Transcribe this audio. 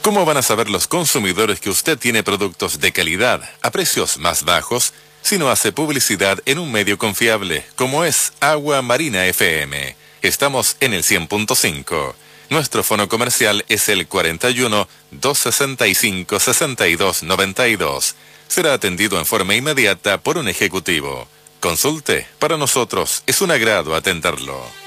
¿Cómo van a saber los consumidores que usted tiene productos de calidad a precios más bajos si no hace publicidad en un medio confiable como es Agua Marina FM? Estamos en el 100.5. Nuestro fono comercial es el 41 265 62 92. Será atendido en forma inmediata por un ejecutivo. Consulte, para nosotros es un agrado atenderlo.